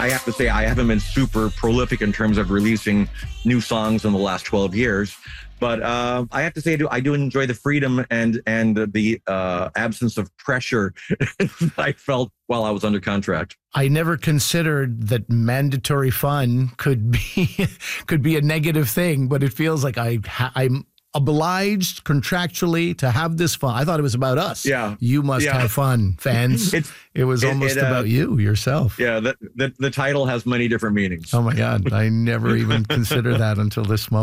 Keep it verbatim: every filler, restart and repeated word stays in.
I have to say, I haven't been super prolific in terms of releasing new songs in the last twelve years. But uh, I have to say, I do, I do enjoy the freedom and and the uh, absence of pressure I felt while I was under contract. I never considered that mandatory fun could be could be a negative thing, but it feels like I ha- I'm obliged contractually to have this fun. I thought it was about us. Yeah, you must yeah. have fun, fans. It's, it was it, almost it, uh, about you yourself. Yeah, the, the the title has many different meanings. Oh my God, I never even considered that until this moment.